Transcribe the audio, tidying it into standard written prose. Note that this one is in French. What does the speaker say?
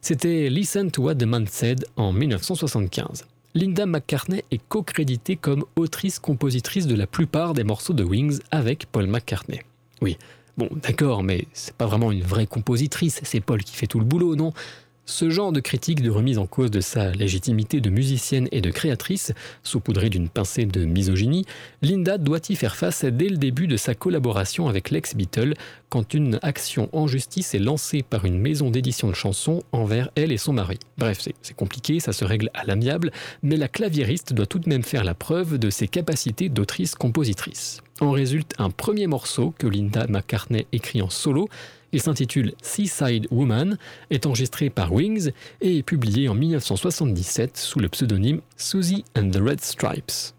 C'était Listen to What the Man Said en 1975. Linda McCartney est co-créditée comme autrice-compositrice de la plupart des morceaux de Wings avec Paul McCartney. Oui, bon, d'accord, mais c'est pas vraiment une vraie compositrice, c'est Paul qui fait tout le boulot, non ? Ce genre de critique de remise en cause de sa légitimité de musicienne et de créatrice, saupoudrée d'une pincée de misogynie, Linda doit y faire face dès le début de sa collaboration avec l'ex-Beatle, quand une action en justice est lancée par une maison d'édition de chansons envers elle et son mari. Bref, c'est compliqué, ça se règle à l'amiable, mais la claviériste doit tout de même faire la preuve de ses capacités d'autrice-compositrice. En résulte un premier morceau que Linda McCartney écrit en solo. Il s'intitule Seaside Woman, est enregistré par Wings et est publié en 1977 sous le pseudonyme Susie and the Red Stripes.